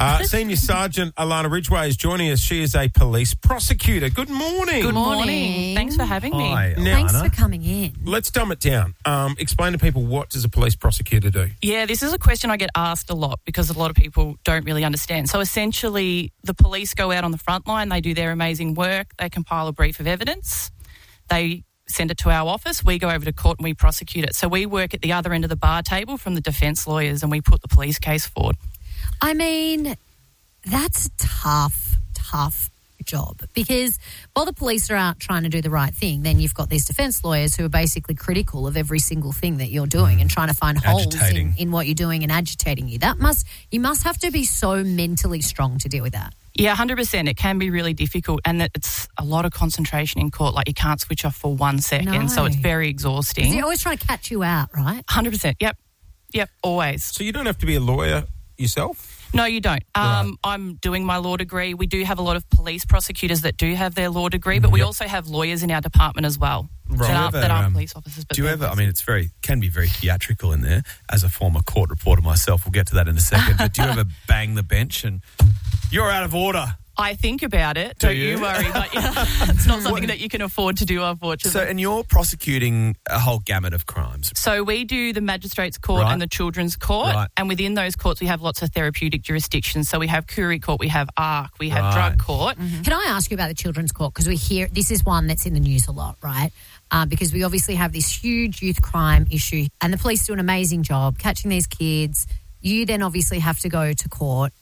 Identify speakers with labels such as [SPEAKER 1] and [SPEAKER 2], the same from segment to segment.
[SPEAKER 1] Senior Sergeant Alana Ridgway is joining us. She is a police prosecutor. Good morning.
[SPEAKER 2] Good morning. Thanks for having me.
[SPEAKER 3] Hi,
[SPEAKER 4] Thanks for coming in.
[SPEAKER 1] Let's dumb it down. Explain to people, what does a police prosecutor do?
[SPEAKER 2] Yeah, this is a question I get asked a lot because a lot of people don't really understand. So essentially, the police go out on the front line, they do their amazing work, they compile a brief of evidence, they send it to our office, we go over to court and we prosecute it. So we work at the other end of the bar table from the defence lawyers and we put the police case forward.
[SPEAKER 4] I mean, that's a tough job because while the police are out trying to do the right thing, then you've got these defence lawyers who are basically critical of every single thing that you're doing and trying to find holes in what you're doing and agitating you. You must have to be so mentally strong to deal with that.
[SPEAKER 2] Yeah, 100%. It can be really difficult and it's a lot of concentration in court. Like you can't switch off for 1 second, so it's very exhausting.
[SPEAKER 4] They're always trying to catch you out, right?
[SPEAKER 2] 100%. Yep, always.
[SPEAKER 1] So you don't have to be a lawyer yourself?
[SPEAKER 2] No, you don't.
[SPEAKER 1] Right.
[SPEAKER 2] I'm doing my law degree. We do have a lot of police prosecutors that do have their law degree, but we also have lawyers in our department as well that aren't police officers. But
[SPEAKER 3] do you ever, I mean, it's can be very theatrical in there. As a former court reporter myself, we'll get to that in a second, but do you ever bang the bench and you're out of order?
[SPEAKER 2] I think about it. Don't you worry. But it's not something that you can afford to do, unfortunately.
[SPEAKER 3] So, and you're prosecuting a whole gamut of crimes.
[SPEAKER 2] So we do the Magistrates Court and the Children's Court. Right. And within those courts, we have lots of therapeutic jurisdictions. So we have Curie Court, we have ARC, we have Drug Court.
[SPEAKER 4] Mm-hmm. Can I ask you about the Children's Court? Because we hear this is one that's in the news a lot, right? Because we obviously have this huge youth crime issue and the police do an amazing job catching these kids. You then obviously have to go to court.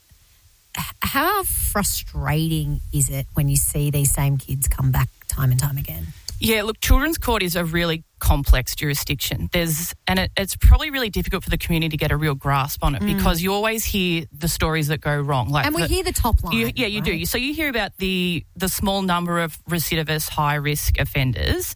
[SPEAKER 4] How frustrating is it when you see these same kids come back time and time again?
[SPEAKER 2] Yeah, look, Children's Court is a really complex jurisdiction. It's probably really difficult for the community to get a real grasp on it because you always hear the stories that go wrong.
[SPEAKER 4] And we hear the top line.
[SPEAKER 2] You do. So you hear about the small number of recidivist, high-risk offenders.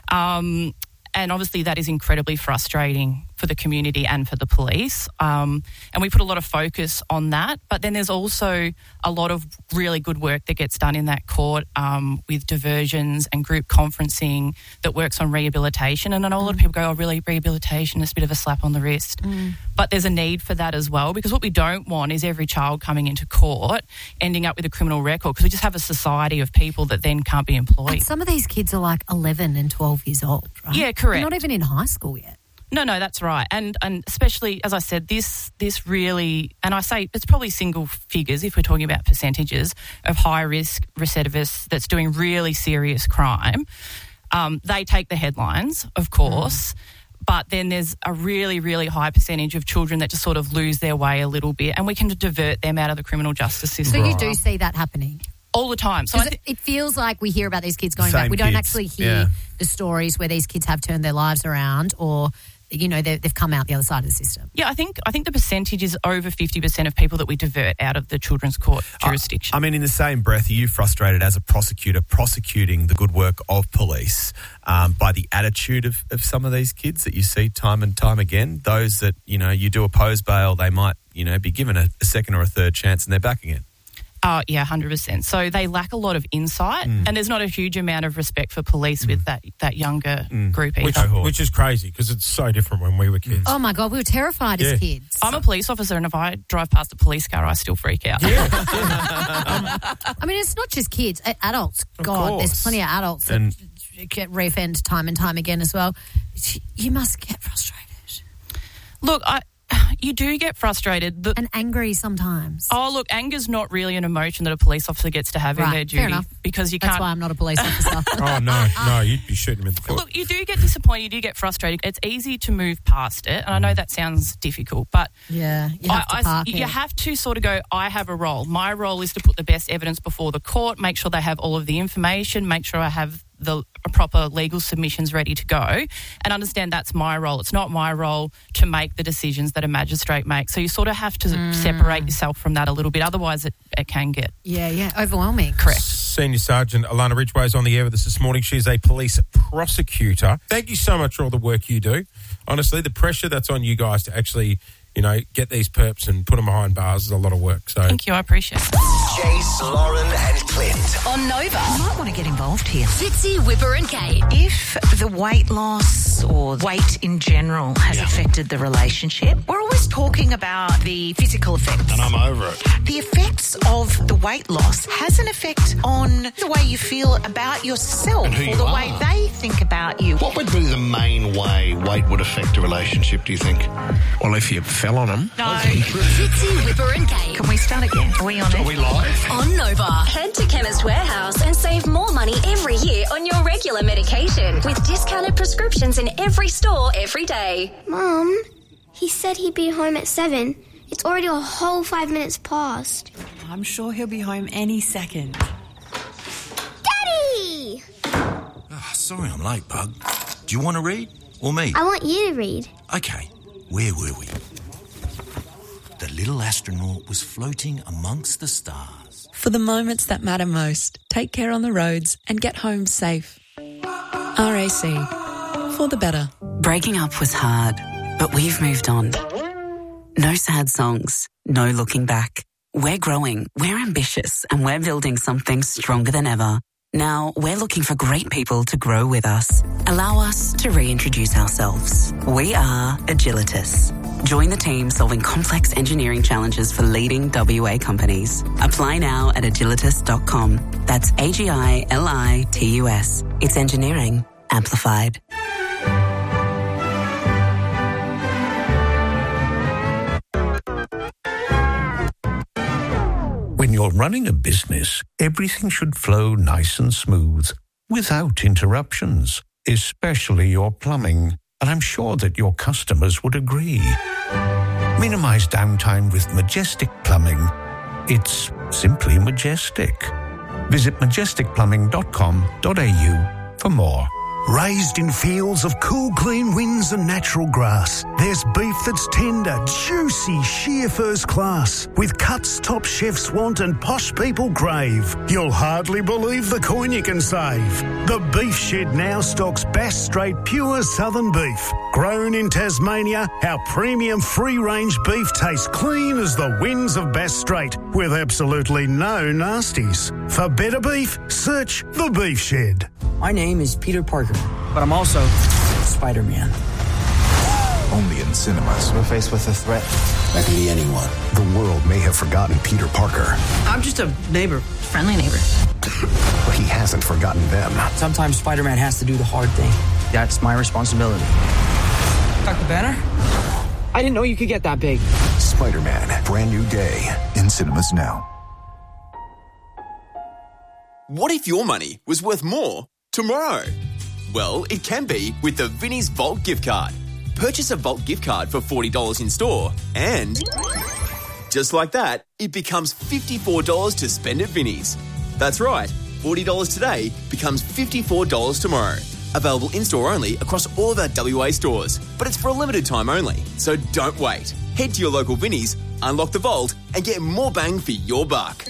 [SPEAKER 2] And obviously that is incredibly frustrating for the community and for the police. And we put a lot of focus on that. But then there's also a lot of really good work that gets done in that court with diversions and group conferencing that works on rehabilitation. And I know a lot of people go, really, rehabilitation is a bit of a slap on the wrist. But there's a need for that as well because what we don't want is every child coming into court ending up with a criminal record because we just have a society of people that then can't be employed.
[SPEAKER 4] And some of these kids are like 11 and 12 years old, right?
[SPEAKER 2] Yeah, correct.
[SPEAKER 4] They're not even in high school yet.
[SPEAKER 2] No, that's right. And especially, as I said, this really, and I say it's probably single figures if we're talking about percentages of high-risk recidivists that's doing really serious crime. They take the headlines, of course, but then there's a really, really high percentage of children that just sort of lose their way a little bit and we can divert them out of the criminal justice system.
[SPEAKER 4] So you do see that happening?
[SPEAKER 2] All the time. So
[SPEAKER 4] it feels like we hear about these kids going back. We don't actually hear the stories where these kids have turned their lives around or, you know, they've come out the other side of the system.
[SPEAKER 2] Yeah, I think the percentage is over 50% of people that we divert out of the Children's Court jurisdiction.
[SPEAKER 3] I mean, in the same breath, are you frustrated as a prosecutor prosecuting the good work of police by the attitude of some of these kids that you see time and time again? Those that, you know, you do oppose bail, they might, you know, be given a second or a third chance and they're back again.
[SPEAKER 2] Yeah, 100%. So they lack a lot of insight and there's not a huge amount of respect for police with that younger group either.
[SPEAKER 1] Which is crazy because it's so different when we were kids.
[SPEAKER 4] Oh, my God, we were terrified as kids.
[SPEAKER 2] I'm a police officer and if I drive past a police car, I still freak out.
[SPEAKER 1] Yeah.
[SPEAKER 4] I mean, it's not just kids, adults. God, there's plenty of adults that get re-offend time and time again as well. You must get frustrated.
[SPEAKER 2] Look, you do get frustrated.
[SPEAKER 4] And angry sometimes.
[SPEAKER 2] Oh, look, anger's not really an emotion that a police officer gets to have in their duty.
[SPEAKER 4] Fair enough.
[SPEAKER 2] Because you
[SPEAKER 4] That's
[SPEAKER 2] can't...
[SPEAKER 4] why I'm not a police officer.
[SPEAKER 1] Oh, no, you'd be shooting him in the foot.
[SPEAKER 2] Look, you do get disappointed, you do get frustrated. It's easy to move past it, and I know that sounds difficult, but...
[SPEAKER 4] Yeah, you have to park it.
[SPEAKER 2] You have to sort of go, I have a role. My role is to put the best evidence before the court, make sure they have all of the information, make sure I have the proper legal submissions ready to go and understand that's my role. It's not my role to make the decisions that a magistrate makes. So you sort of have to separate yourself from that a little bit. Otherwise, it can get...
[SPEAKER 4] Yeah, overwhelming.
[SPEAKER 2] Correct.
[SPEAKER 1] Senior Sergeant Alana Ridgway is on the air with us this morning. She's a police prosecutor. Thank you so much for all the work you do. Honestly, the pressure that's on you guys to actually, you know, get these perps and put them behind bars is a lot of work. So
[SPEAKER 2] thank you, I appreciate it.
[SPEAKER 5] Jace, Lauren and Clint.
[SPEAKER 6] On Nova.
[SPEAKER 7] You might want to get involved here.
[SPEAKER 6] Fitzy, Whipper and Kate.
[SPEAKER 7] If the weight loss or weight in general has affected the relationship, we're always talking about the physical effects.
[SPEAKER 8] And I'm over it.
[SPEAKER 7] The effects because of the weight loss has an effect on the way you feel about yourself or the way they think about you.
[SPEAKER 6] What would be the main way weight would affect a relationship, do you think?
[SPEAKER 8] Well, if you fell on them.
[SPEAKER 7] No.
[SPEAKER 9] Fitzy, Whipper and Kate.
[SPEAKER 7] Can we start again? Are we on it?
[SPEAKER 6] Are we live?
[SPEAKER 9] On Nova. Head to Chemist Warehouse and save more money every year on your regular medication with discounted prescriptions in every store every day.
[SPEAKER 10] Mum, he said he'd be home at 7. It's already a whole 5 minutes past.
[SPEAKER 11] I'm sure he'll be home any second.
[SPEAKER 10] Daddy!
[SPEAKER 12] Oh, sorry I'm late, Bug. Do you want to read or me?
[SPEAKER 10] I want you to read.
[SPEAKER 12] Okay, where were we? The little astronaut was floating amongst the stars.
[SPEAKER 11] For the moments that matter most, take care on the roads and get home safe. RAC. For the better.
[SPEAKER 13] Breaking up was hard, but we've moved on. No sad songs, no looking back. We're growing, we're ambitious, and we're building something stronger than ever. Now, we're looking for great people to grow with us. Allow us to reintroduce ourselves. We are Agilitas. Join the team solving complex engineering challenges for leading WA companies. Apply now at agilitas.com. That's AGILITUS. It's engineering amplified.
[SPEAKER 14] When you're running a business, everything should flow nice and smooth, without interruptions, especially your plumbing. And I'm sure that your customers would agree. Minimize downtime with Majestic Plumbing. It's simply majestic. Visit majesticplumbing.com.au for more.
[SPEAKER 15] Raised in fields of cool, clean winds and natural grass, there's beef that's tender, juicy, sheer first class, with cuts top chefs want and posh people crave. You'll hardly believe the coin you can save. The Beef Shed now stocks Bass Strait pure southern beef. Grown in Tasmania, our premium free-range beef tastes clean as the winds of Bass Strait, with absolutely no nasties. For better beef, search The Beef Shed.
[SPEAKER 16] My name is Peter Parker, but I'm also Spider-Man.
[SPEAKER 17] Only in cinemas.
[SPEAKER 18] We're faced with a threat
[SPEAKER 17] that can be anyone. The world may have forgotten Peter Parker.
[SPEAKER 16] I'm just a neighbor, friendly neighbor.
[SPEAKER 17] But he hasn't forgotten them.
[SPEAKER 16] Sometimes Spider-Man has to do the hard thing. That's my responsibility. Dr. Banner? I didn't know you could get that big.
[SPEAKER 17] Spider-Man, brand new day, in cinemas now.
[SPEAKER 19] What if your money was worth more tomorrow? Well, it can be with the Vinnie's Vault gift card. Purchase a Vault gift card for $40 in store and, just like that, it becomes $54 to spend at Vinnie's. That's right, $40 today becomes $54 tomorrow. Available in-store only across all of our WA stores, but it's for a limited time only, so don't wait. Head to your local Vinnie's, unlock the Vault and get more bang for your buck.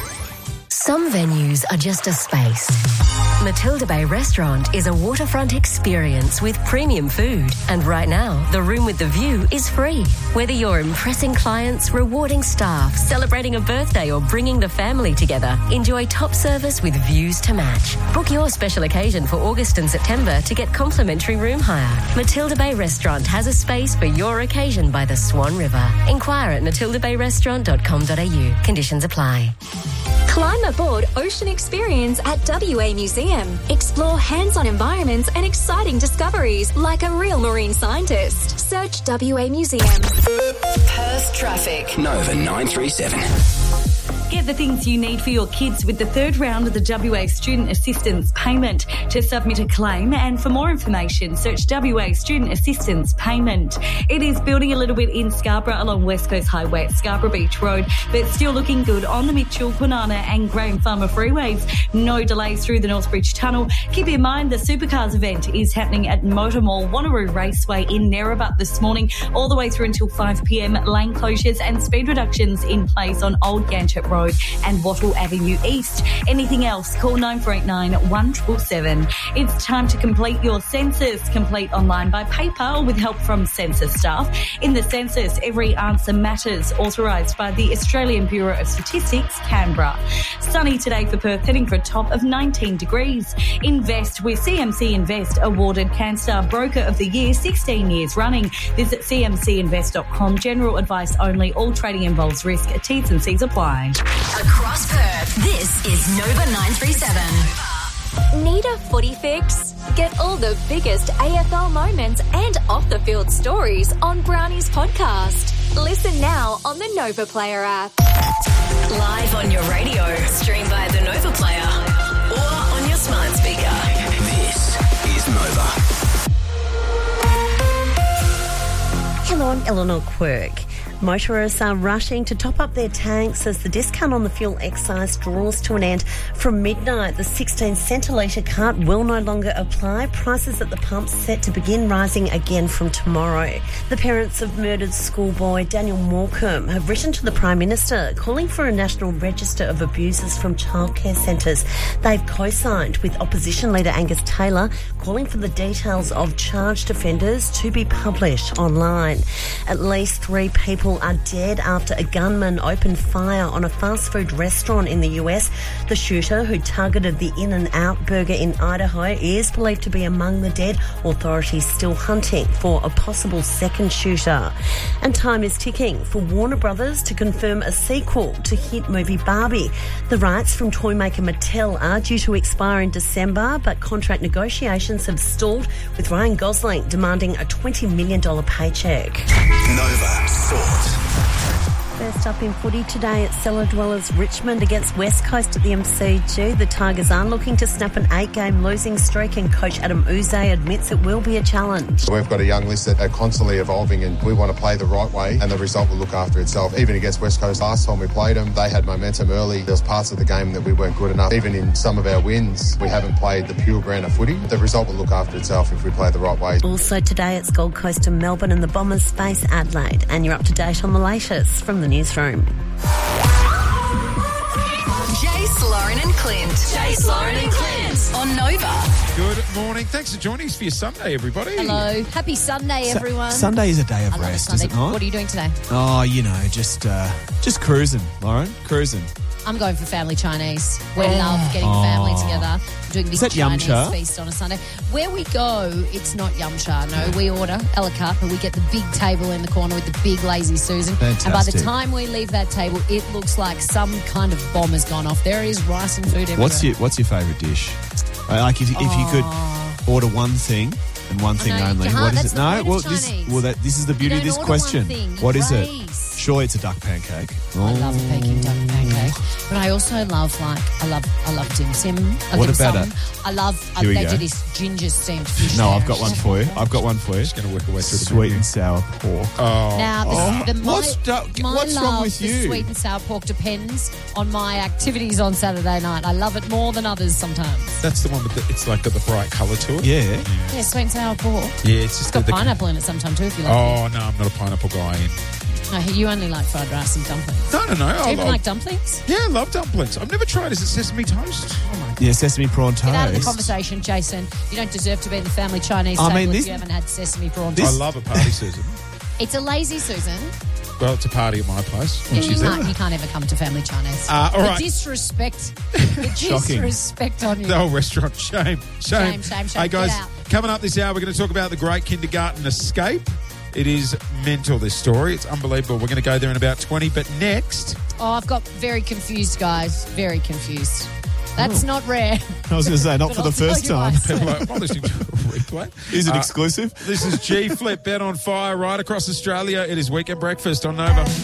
[SPEAKER 9] Some venues are just a space. Matilda Bay Restaurant is a waterfront experience with premium food. And right now, the room with the view is free. Whether you're impressing clients, rewarding staff, celebrating a birthday or bringing the family together, enjoy top service with views to match. Book your special occasion for August and September to get complimentary room hire. Matilda Bay Restaurant has a space for your occasion by the Swan River. Inquire at matildabayrestaurant.com.au. Conditions apply.
[SPEAKER 20] Climb aboard Ocean Experience at WA Museum. Explore hands-on environments and exciting discoveries like a real marine scientist. Search WA Museum.
[SPEAKER 9] Perth traffic.
[SPEAKER 5] Nova 937.
[SPEAKER 21] Get the things you need for your kids with the third round of the WA Student Assistance Payment. To submit a claim and for more information, search WA Student Assistance Payment. It is building a little bit in Scarborough along West Coast Highway at Scarborough Beach Road, but still looking good on the Mitchell, Kwinana and Graham Farmer freeways. No delays through the Northbridge Tunnel. Keep in mind the Supercars event is happening at Motor Mall, Wanneroo Raceway in Narrabut this morning, all the way through until 5 p.m. Lane closures and speed reductions in place on Old Ganchett Road and Wattle Avenue East. Anything else, call 9489 1777. It's time to complete your census. Complete online by paper or with help from census staff. In the census, every answer matters. Authorised by the Australian Bureau of Statistics, Canberra. Sunny today for Perth, heading for a top of 19 degrees. Invest with CMC Invest, awarded CanStar Broker of the Year 16 years running. Visit cmcinvest.com. General advice only. All trading involves risk. T's and C's apply.
[SPEAKER 18] Across Perth, this is Nova 937.
[SPEAKER 20] Need a footy fix? Get all the biggest AFL moments and off-the-field stories on Brownie's podcast. Listen now on the Nova Player app.
[SPEAKER 18] Live on your radio, stream via the Nova Player, or on your smart speaker.
[SPEAKER 12] This is Nova.
[SPEAKER 22] Hello, I'm Eleanor Quirk. Motorists are rushing to top up their tanks as the discount on the fuel excise draws to an end. From midnight, the 16 centilitre cart will no longer apply. Prices at the pumps set to begin rising again from tomorrow. The parents of murdered schoolboy Daniel Morecambe have written to the Prime Minister calling for a national register of abusers from childcare centres. They've co-signed with opposition leader Angus Taylor calling for the details of charged offenders to be published online. At least 3 people are dead after a gunman opened fire on a fast food restaurant in the US. The shooter, who targeted the In-N-Out burger in Idaho, is believed to be among the dead. Authorities still hunting for a possible second shooter. And time is ticking for Warner Brothers to confirm a sequel to hit movie Barbie. The rights from toy maker Mattel are due to expire in December, but contract negotiations have stalled, with Ryan Gosling demanding a $20 million paycheck.
[SPEAKER 12] Nova Sport.
[SPEAKER 22] First up in footy today at Cellar Dwellers Richmond against West Coast at the MCG. The Tigers are looking to snap an 8-game losing streak, and coach Adam Uze admits it will be a challenge.
[SPEAKER 23] We've got a young list that are constantly evolving, and we want to play the right way, and the result will look after itself. Even against West Coast last time we played them, they had momentum early. There was parts of the game that we weren't good enough. Even in some of our wins, we haven't played the pure brand of footy. The result will look after itself if we play the right way.
[SPEAKER 22] Also today it's Gold Coast and Melbourne, and the Bombers face Adelaide. And you're up to date on the latest from the newsroom.
[SPEAKER 18] Jace, Lauren and Clint. Jace, Lauren and Clint on Nova.
[SPEAKER 1] Good morning. Thanks for joining us for your Sunday, everybody.
[SPEAKER 4] Hello. Happy Sunday, everyone.
[SPEAKER 3] Sunday is a day of rest, is it not?
[SPEAKER 4] What are you doing today?
[SPEAKER 3] Oh, you know, just cruising, Lauren. Cruising.
[SPEAKER 4] I'm going for family Chinese. We love getting family together, doing big Chinese feast on a Sunday. Where we go, it's not yum cha. No, we order a la carte, but we get the big table in the corner with the big lazy Susan.
[SPEAKER 3] Fantastic.
[SPEAKER 4] And by the time we leave that table, it looks like some kind of bomb has gone off. There is rice and food everywhere.
[SPEAKER 3] What's your favourite dish? Like if you could order one thing and one thing only, what is it? No, well this is the beauty of this question. What is it? Surely it's a duck pancake.
[SPEAKER 4] I love a Peking duck pancake, but I also love I love dim sum.
[SPEAKER 3] What about it?
[SPEAKER 4] They do this ginger steamed fish.
[SPEAKER 3] No, I've got one for you.
[SPEAKER 1] Just going to work away through the
[SPEAKER 3] sweet and sour pork.
[SPEAKER 4] Now,
[SPEAKER 3] what's wrong with you?
[SPEAKER 4] The sweet and sour pork depends on my activities on Saturday night. I love it more than others sometimes.
[SPEAKER 1] That's the one with it's like got the bright colour to it.
[SPEAKER 4] Yeah, sweet and sour pork.
[SPEAKER 1] Yeah, it's
[SPEAKER 4] got pineapple in it sometimes too if you like.
[SPEAKER 1] Oh no, I'm not a pineapple guy.
[SPEAKER 4] No, you only like fried rice and dumplings.
[SPEAKER 1] No.
[SPEAKER 4] Do you even like dumplings?
[SPEAKER 1] Yeah, I love dumplings. I've never tried. Is it sesame toast?
[SPEAKER 4] Oh my God.
[SPEAKER 3] Yeah, sesame prawn toast.
[SPEAKER 4] Get out of the conversation, Jason. You don't deserve to be in the family Chinese table if you haven't had sesame prawn toast.
[SPEAKER 1] I love a party Susan.
[SPEAKER 4] It's a lazy Susan.
[SPEAKER 1] Well, it's a party at my place.
[SPEAKER 4] You can't ever come to family Chinese.
[SPEAKER 1] All right.
[SPEAKER 4] The disrespect on you.
[SPEAKER 1] The whole restaurant. Shame. Hey, guys, coming up this hour, we're going to talk about the Great Kindergarten Escape. It is mental, this story. It's unbelievable. We're going to go there in about 20. But next...
[SPEAKER 4] Oh, I've got very confused, guys. Very confused. That's not rare.
[SPEAKER 3] I was going to say, not for the first time.
[SPEAKER 1] People are listening to a replay.
[SPEAKER 3] Is it exclusive?
[SPEAKER 1] This is G Flip, Bet on Fire, right across Australia. It is Weekend Breakfast on Nova.